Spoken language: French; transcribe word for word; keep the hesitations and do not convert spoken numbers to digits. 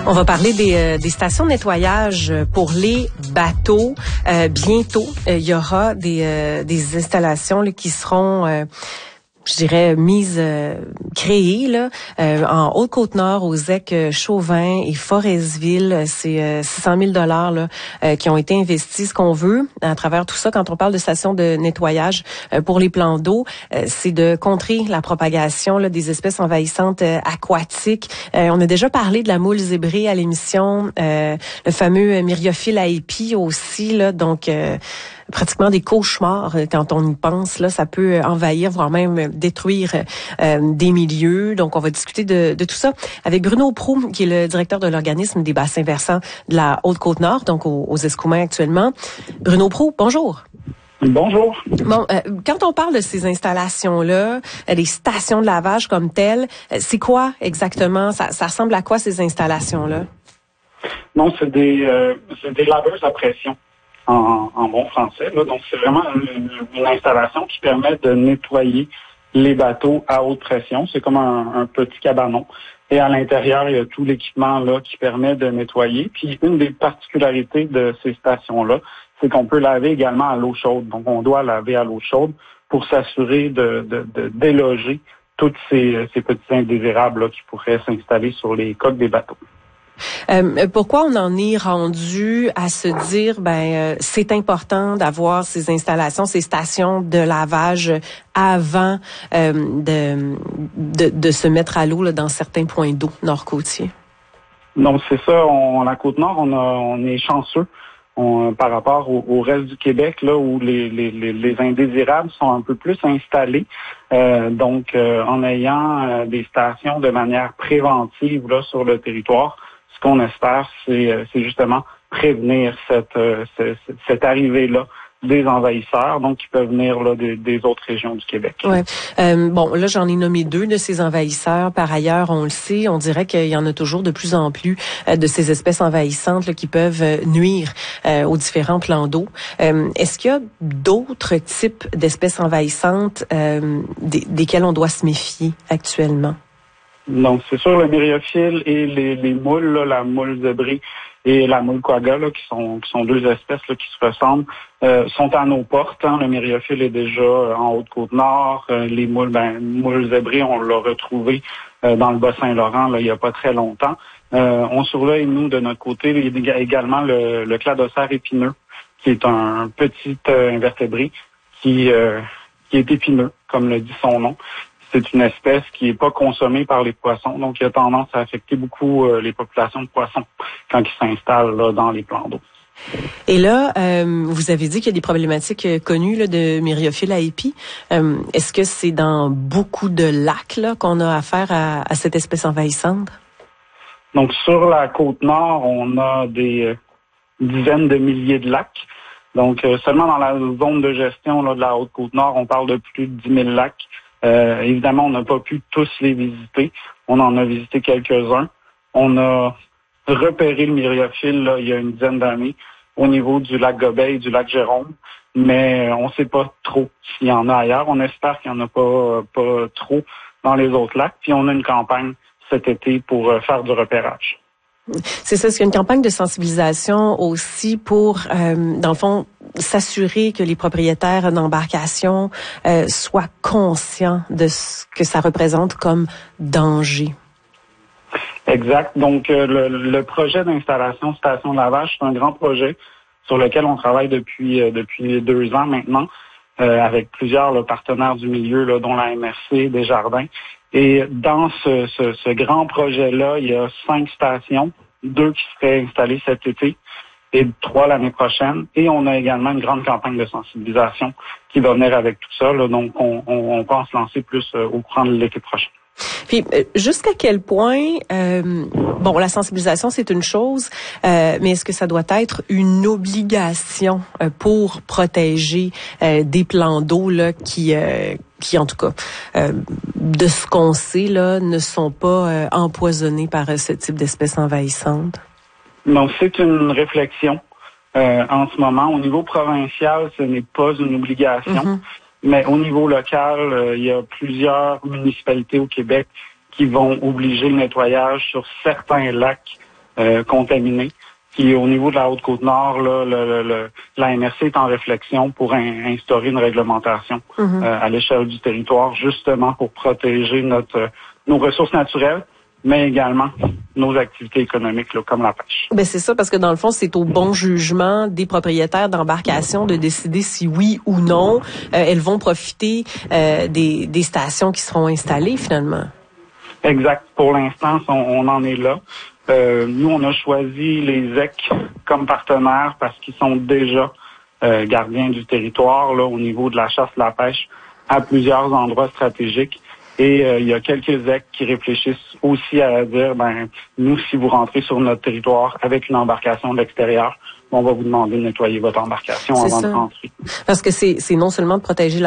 On va parler des, euh, des stations de nettoyage pour les bateaux. Euh, bientôt, il euh, y aura des, euh, des installations là, qui seront... Euh, je dirais, mise euh, créée là, euh, en Haute-Côte-Nord, au Z E C Chauvin et Forestville. C'est euh, six cent mille dollars là, euh, qui ont été investis. Ce qu'on veut à travers tout ça, quand on parle de stations de nettoyage euh, pour les plans d'eau, euh, c'est de contrer la propagation là, des espèces envahissantes euh, aquatiques. Euh, on a déjà parlé de la moule zébrée à l'émission, euh, le fameux Myriophylle aepi aussi. Là, donc, euh, pratiquement des cauchemars quand on y pense. Là, ça peut envahir, voire même détruire euh, des milieux. Donc, on va discuter de, de tout ça avec Bruno Proulx, qui est le directeur de l'organisme des bassins versants de la Haute-Côte-Nord, donc aux, aux Escoumins actuellement. Bruno Proulx, bonjour. Bonjour. Bon, euh, quand on parle de ces installations-là, euh, les stations de lavage comme telles, euh, c'est quoi exactement? Ça, ça ressemble à quoi ces installations-là? Non, c'est des, euh, c'est des laveuses à pression. En, en bon français. Là. Donc, c'est vraiment une, une installation qui permet de nettoyer les bateaux à haute pression. C'est comme un, un petit cabanon. Et à l'intérieur, il y a tout l'équipement là qui permet de nettoyer. Puis, une des particularités de ces stations-là, c'est qu'on peut laver également à l'eau chaude. Donc, on doit laver à l'eau chaude pour s'assurer de, de, de déloger tous ces, ces petits indésirables là, qui pourraient s'installer sur les coques des bateaux. Euh, pourquoi on en est rendu à se dire, ben euh, c'est important d'avoir ces installations, ces stations de lavage avant euh, de, de de se mettre à l'eau là, dans certains points d'eau nord-côtiers? Donc c'est ça, on, la Côte-Nord, on, a, on est chanceux on, par rapport au, au reste du Québec là où les, les, les, les indésirables sont un peu plus installés. Euh, donc euh, en ayant euh, des stations de manière préventive là sur le territoire. Ce qu'on espère, c'est, c'est justement prévenir cette, cette, cette arrivée-là des envahisseurs, donc qui peuvent venir là, des, des autres régions du Québec. Ouais. Euh, bon, là, j'en ai nommé deux de ces envahisseurs. Par ailleurs, on le sait, on dirait qu'il y en a toujours de plus en plus euh, de ces espèces envahissantes là, qui peuvent euh, nuire euh, aux différents plans d'eau. Euh, est-ce qu'il y a d'autres types d'espèces envahissantes euh, des, desquelles on doit se méfier actuellement? Donc, c'est sûr, le myriophylle et les, les moules, là, la moule zébrée et la moule quagga, là, qui sont qui sont deux espèces là, qui se ressemblent, euh, sont à nos portes. Hein. Le myriophylle est déjà euh, en Haute-Côte-Nord. Euh, les moules, ben, moule zébrée, on l'a retrouvé euh, dans le Bas-Saint-Laurent là, il n'y a pas très longtemps. Euh, on surveille, nous, de notre côté, également le, le cladocère épineux, qui est un petit euh, invertébré qui, euh, qui est épineux, comme le dit son nom. C'est une espèce qui n'est pas consommée par les poissons, donc il a tendance à affecter beaucoup euh, les populations de poissons quand ils s'installent là, dans les plans d'eau. Et là, euh, vous avez dit qu'il y a des problématiques euh, connues là, de Myriophylle aepi. Euh, est-ce que c'est dans beaucoup de lacs là, qu'on a affaire à, à cette espèce envahissante? Donc sur la Côte-Nord, on a des euh, dizaines de milliers de lacs. Donc euh, seulement dans la zone de gestion là, de la Haute-Côte-Nord, on parle de plus de dix mille lacs. Euh, évidemment, on n'a pas pu tous les visiter. On en a visité quelques-uns. On a repéré le myriophylle là, il y a une dizaine d'années au niveau du lac Gobeil et du lac Jérôme, mais on ne sait pas trop s'il y en a ailleurs. On espère qu'il n'y en a pas, pas trop dans les autres lacs. Puis on a une campagne cet été pour faire du repérage. C'est ça, c'est une campagne de sensibilisation aussi pour, euh, dans le fond, s'assurer que les propriétaires d'embarcations euh, soient conscients de ce que ça représente comme danger. Exact. Donc, euh, le, le projet d'installation station de lavage, c'est un grand projet sur lequel on travaille depuis euh, depuis deux ans maintenant, euh, avec plusieurs là, partenaires du milieu, là, dont la M R C, Desjardins. Et dans ce, ce, ce grand projet-là, il y a cinq stations, deux qui seraient installées cet été et trois l'année prochaine. Et on a également une grande campagne de sensibilisation qui va venir avec tout ça. Là, donc, on, on, on pense lancer plus euh, au courant de l'été prochain. Puis, jusqu'à quel point, euh, bon, la sensibilisation, c'est une chose, euh, mais est-ce que ça doit être une obligation euh, pour protéger euh, des plans d'eau là qui, euh, qui en tout cas, euh, de ce qu'on sait, là, ne sont pas euh, empoisonnés par euh, ce type d'espèces envahissantes? Donc, c'est une réflexion euh, en ce moment. Au niveau provincial, ce n'est pas une obligation. Mm-hmm. Mais au niveau local, euh, il y a plusieurs municipalités au Québec qui vont obliger le nettoyage sur certains lacs euh, contaminés. Puis au niveau de la Haute-Côte-Nord, là, le, le, le, la M R C est en réflexion pour in, instaurer une réglementation mm-hmm. euh, à l'échelle du territoire, justement pour protéger notre nos ressources naturelles, mais également nos activités économiques, là, comme la pêche. Ben c'est ça, parce que dans le fond, c'est au bon jugement des propriétaires d'embarcations de décider si oui ou non euh, elles vont profiter euh, des, des stations qui seront installées finalement. Exact. Pour l'instant, on, on en est là. Euh, nous, on a choisi les E C comme partenaires parce qu'ils sont déjà euh, gardiens du territoire là, au niveau de la chasse et la pêche à plusieurs endroits stratégiques. Et euh, il y a quelques E C qui réfléchissent aussi à dire, ben nous, si vous rentrez sur notre territoire avec une embarcation de l'extérieur, on va vous demander de nettoyer votre embarcation c'est avant ça. de rentrer. Parce que c'est, c'est non seulement de protéger la